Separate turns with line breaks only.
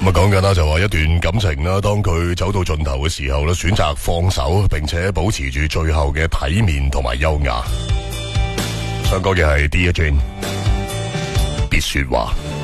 咁啊，講緊啦，就話一段感情啦，當佢走到盡頭嘅時候咧，選擇放手，並且保持住最後嘅體面同埋優雅。唱歌嘅係 Dear Jane，別說話。